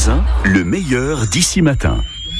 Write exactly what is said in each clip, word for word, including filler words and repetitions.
Limousin, le meilleur d'ici matin.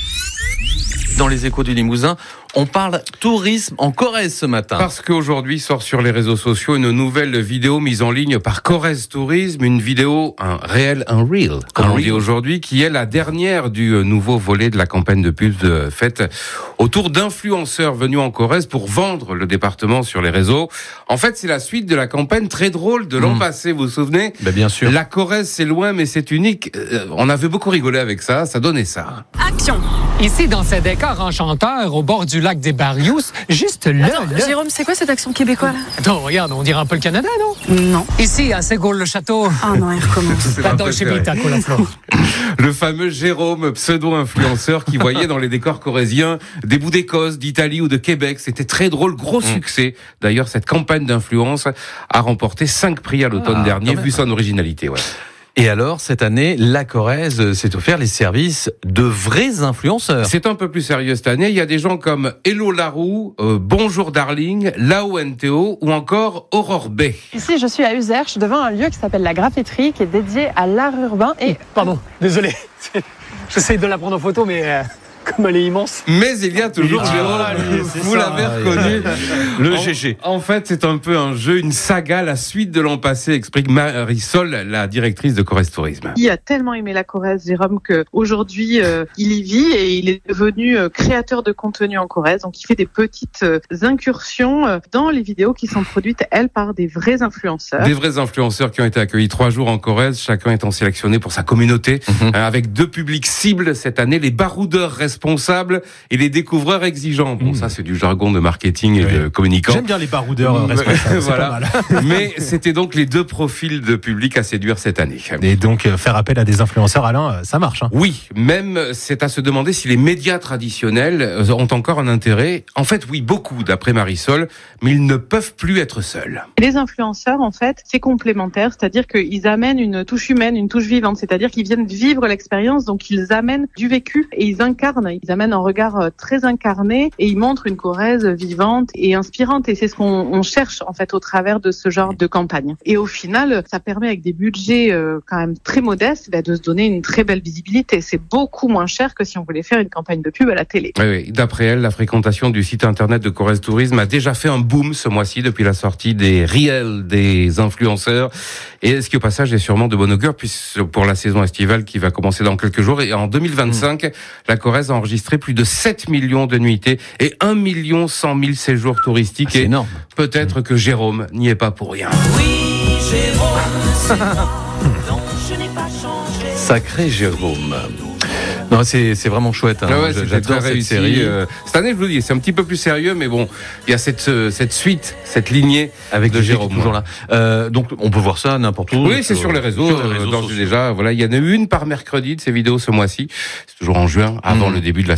Dans les Échos du Limousin, on parle tourisme en Corrèze ce matin. Parce qu'aujourd'hui sort sur les réseaux sociaux une nouvelle vidéo mise en ligne par Corrèze Tourisme, une vidéo, un réel, un reel, comme on dit aujourd'hui, qui est la dernière du nouveau volet de la campagne de pub faite autour d'influenceurs venus en Corrèze pour vendre le département sur les réseaux. En fait, c'est la suite de la campagne très drôle de l'an mmh. passé, vous vous souvenez ? Ben bien sûr. La Corrèze, c'est loin, mais c'est unique. Euh, on avait beaucoup rigolé avec ça, ça donnait ça. Action ! Ici, dans ces décors enchanteurs, au bord du lac des Barrios, juste là, Attends, là. Jérôme, c'est quoi cette action québécoise, là? Attends, regarde, on dirait un peu le Canada, non? Non. Ici, à Ségaulle-le-Château. Ah non, il recommence. La Dolce Vita, la flore. Le fameux Jérôme, pseudo-influenceur qui voyait dans les décors corréziens des bouts d'Écosse, d'Italie ou de Québec. C'était très drôle, gros mmh. succès. D'ailleurs, cette campagne d'influence a remporté cinq prix à l'automne ah, dernier, vu son originalité. Ouais. Et alors, cette année, la Corrèze s'est offert les services de vrais influenceurs. C'est un peu plus sérieux cette année. Il y a des gens comme Hello Larou, euh, Bonjour Darling, Lao N T O ou encore Aurore B. Ici, je suis à Uzerche, devant un lieu qui s'appelle la Graffiterie, qui est dédié à l'art urbain. Et pardon, désolé. J'essaie de la prendre en photo, mais... Euh... Comme elle est immense. Mais il y a toujours Jérôme, ah, vous l'avez reconnu. Le en, G G. En fait, c'est un peu un jeu, une saga, la suite de l'an passé, explique Marisol, la directrice de Corrèze Tourisme. Il a tellement aimé la Corrèze, Jérôme, qu'aujourd'hui, euh, il y vit et il est devenu euh, créateur de contenu en Corrèze. Donc, il fait des petites euh, incursions euh, dans les vidéos qui sont produites, elles, par des vrais influenceurs. Des vrais influenceurs qui ont été accueillis trois jours en Corrèze, chacun étant sélectionné pour sa communauté, mm-hmm. euh, avec deux publics cibles cette année, les baroudeurs responsables et les découvreurs exigeants. Bon, mmh. ça, c'est du jargon de marketing et oui. de communicants. J'aime bien les baroudeurs responsables. Voilà. Mais c'était donc les deux profils de public à séduire cette année. Et donc, faire appel à des influenceurs, Alain, ça marche. Hein. Oui, même c'est à se demander si les médias traditionnels ont encore un intérêt. En fait, oui, beaucoup, d'après Marisol, mais ils ne peuvent plus être seuls. Les influenceurs, en fait, c'est complémentaire, c'est-à-dire qu'ils amènent une touche humaine, une touche vivante, c'est-à-dire qu'ils viennent vivre l'expérience, donc ils amènent du vécu et ils incarnent, ils amènent un regard très incarné et ils montrent une Corrèze vivante et inspirante, et c'est ce qu'on on cherche en fait au travers de ce genre de campagne. Et au final, ça permet avec des budgets euh, quand même très modestes bah, de se donner une très belle visibilité. C'est beaucoup moins cher que si on voulait faire une campagne de pub à la télé. Oui, oui. D'après elle, la fréquentation du site internet de Corrèze Tourisme a déjà fait un boom ce mois-ci depuis la sortie des réels des influenceurs. Et ce qui au passage est sûrement de bon augure puisque pour la saison estivale qui va commencer dans quelques jours, et en deux mille vingt-cinq, mmh. la Corrèze a enregistré plus de sept millions de nuitées et un million cent mille séjours touristiques. Ah, c'est et énorme. Peut-être que Jérôme n'y est pas pour rien. Oui, Jérôme, c'est moi, non, je n'ai pas changé. Sacré Jérôme. Non, c'est, c'est vraiment chouette. Hein. Ah ouais, j'adore cette réussi. série. Euh, cette année, je vous dis, c'est un petit peu plus sérieux, mais bon, il y a cette, euh, cette suite, cette lignée avec de Jérôme. Toujours là. Euh, donc, on peut voir ça n'importe où. Oui, c'est sur, sur les réseaux. Sur les réseaux euh, déjà, voilà, il y en a eu une par mercredi de ces vidéos ce mois-ci. C'est toujours en juin, avant mmh. le début de la